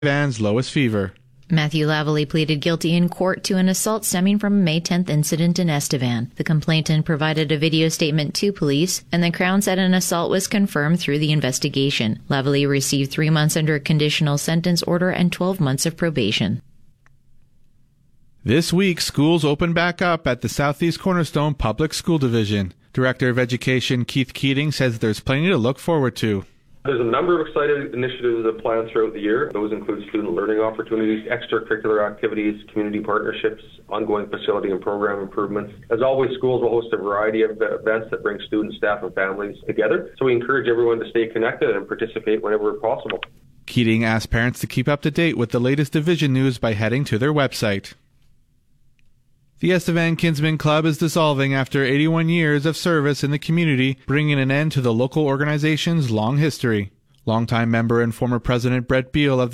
Estevan's Lois Fever. Matthew Lavallee pleaded guilty in court to an assault stemming from a May 10th incident in Estevan. The complainant provided a video statement to police, and the Crown said an assault was confirmed through the investigation. Lavallee received 3 months under a conditional sentence order and 12 months of probation. This week, schools open back up at the Southeast Cornerstone Public School Division. Director of Education Keith Keating says there's plenty to look forward to. There's a number of exciting initiatives that plan throughout the year. Those include student learning opportunities, extracurricular activities, community partnerships, ongoing facility and program improvements. As always, schools will host a variety of events that bring students, staff, and families together. So we encourage everyone to stay connected and participate whenever possible. Keating asked parents to keep up to date with the latest division news by heading to their website. The Estevan Kinsmen Club is dissolving after 81 years of service in the community, bringing an end to the local organization's long history. Longtime member and former President Brett Beal of